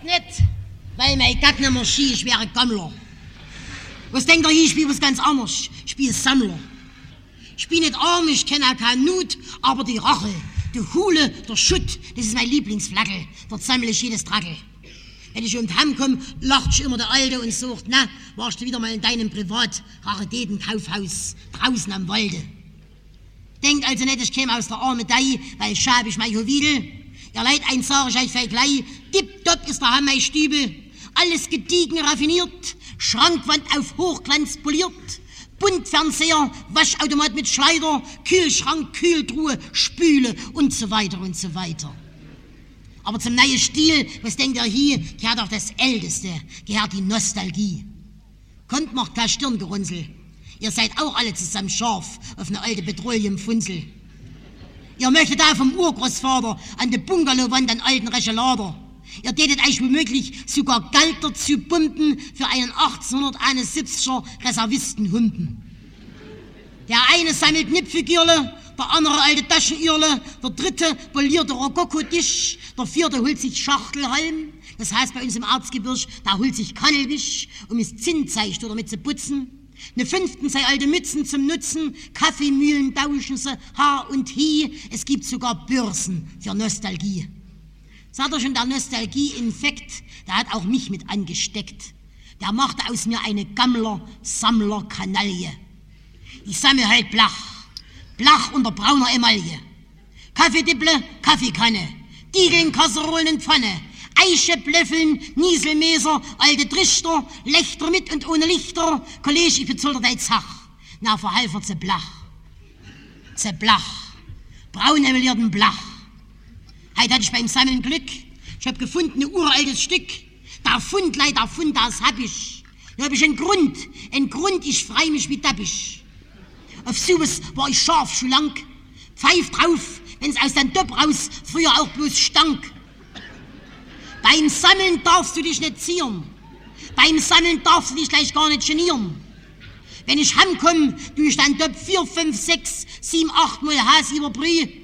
nicht, weil mein Gag nicht mehr schie, ich wäre Gammler. Was denkt ihr, ich spiele was ganz anderes? Ich spiele Sammler. Ich bin nicht arm, ich kenne auch keine Not, aber die Rache, die Hule, der Schutt, das ist mein Lieblingsflagel. Dort sammle ich jedes Trackel. Wenn ich um die Heim komme, lacht immer der Alte und sagt, na, warst du wieder mal in deinem Privat-Raritäten-Kaufhaus draußen am Walde. Denkt also nicht, ich käme aus der Armedei, weil schab ich mein Juwel. Ihr Leid, eins sag ich euch gleich, tipptopp ist der Heim mein Stübel. Alles gediegen, raffiniert, Schrankwand auf Hochglanz poliert, Buntfernseher, Waschautomat mit Schleider, Kühlschrank, Kühltruhe, Spüle und so weiter und so weiter. Aber zum neuen Stil, was denkt ihr hier, gehört auch das Älteste, gehört die Nostalgie. Kommt, macht kein Stirngerunzel. Ihr seid auch alle zusammen scharf auf eine alte Petroleumfunzel. Ihr möchtet da vom Urgroßvater an die Bungalowwand an alten Rechelader. Ihr tätet euch womöglich sogar Geld dazu pumpen für einen 1871er Reservistenhumpen. Der eine sammelt Nippfigürle, der andere alte Taschenirle, der dritte polierte Rokoko-Tisch, der vierte holt sich Schachtelhalm. Das heißt bei uns im Erzgebirge, da holt sich Kannelwisch, um es Zinntzeigt oder mit zu putzen. Ne fünften sei alte Mützen zum Nutzen, Kaffeemühlen tauschen sie, Haar und Hie. Es gibt sogar Börsen für Nostalgie. Sagt er schon, der Nostalgie-Infekt, der hat auch mich mit angesteckt. Der machte aus mir eine Gammler-Sammler-Kanaille. Ich sammle halt Blach unter brauner Emaille. Kaffeedipple, Kaffeekanne, Diegeln, Kasserolen und Pfanne, Eiche, Blöffeln, Nieselmeser, alte Trichter, Lächter mit und ohne Lichter, Kollege, ich bezahlte dein Zach. Na, verhalfer ze Blach. Braun emelierten Blach. Heute hatte ich beim Sammeln Glück. Ich hab gefunden, ein uraltes Stück. Der Fund, das hab ich. Da hab ich einen Grund, ich freu mich wie Tappich. Auf sowas war ich scharf schon lang. Pfeif drauf, wenn's aus dem Topf raus früher auch bloß stank. Beim Sammeln darfst du dich nicht zieren. Beim Sammeln darfst du dich gleich gar nicht genieren. Wenn ich heimkomm, tu ich dann Topf 4, 5, 6, 7, 8 Mal Has über Brühe.